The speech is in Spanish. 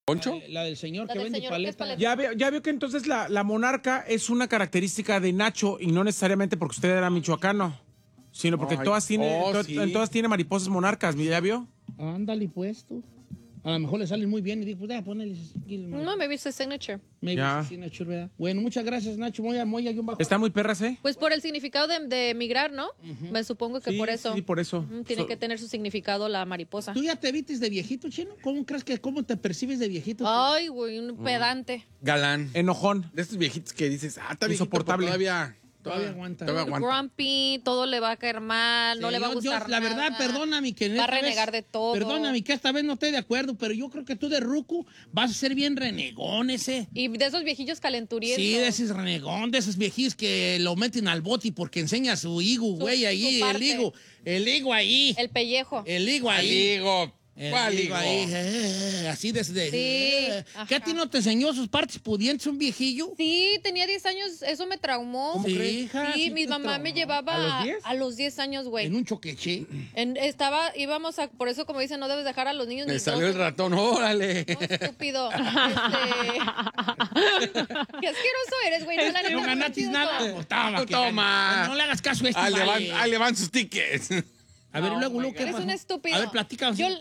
¿Poncho? La del señor La que del vende señor que es paleta. paleta. Ya veo que entonces la monarca es una característica de Nacho y no necesariamente porque usted era michoacano, sino porque Ay, sí. en todas tiene mariposas monarcas, ¿ya vio? Ándale, pues tú. A lo mejor le salen muy bien y digo, pues ya, ponele. No, me viste signature. Ya. Bueno, muchas gracias, Nacho. Muy guión bajo. Está muy perras, ¿eh? Pues por el significado de emigrar, ¿no? Me supongo que Sí, por eso. sí, por eso. Tiene que tener su significado la mariposa. ¿Tú ya te vistes de viejito, Chino? ¿Cómo te percibes de viejito? Ay, güey, un pedante. Galán. Enojón. De estos viejitos que dices, está viejito, Insoportable. pero Todavía aguanta. Todavía aguanta. Grumpy, todo le va a caer mal, no Sí, le va a gustar la verdad, nada. perdóname que Va a esta vez- renegar de todo. Perdóname que esta vez no estoy de acuerdo, pero yo creo que tú de ruco vas a ser bien renegón ese. Y de esos viejillos calenturientos. Sí, de ese renegón, de esos viejillos que lo meten al bote porque enseña su higo, güey, ahí, su parte. el higo ahí, El pellejo. el higo ahí. Ligo. ¿Cuál ligo? ahí, así desde. Sí, ¿Qué a ajá. ti no te enseñó sus partes pudientes un viejillo? Sí, tenía 10 años, eso me traumó. ¿Cómo crees? Hija, Sí, sí mi te mamá traumó. me llevaba ¿A los 10? a los 10 años, güey. En un choqueche. Íbamos a, por eso como dicen, no debes dejar a los niños Me ni salió el dos. ratón, órale. No, estúpido. Qué asqueroso eres, güey. No, la neta, No ganaste chido. nada. Pues, toma, que Toma. gane. No le hagas caso a este. Ahí vale. le van sus tickets. A ver, Oh luego, my ¿qué God. Eres pasó? un estúpido. A ver, platícanos. Yo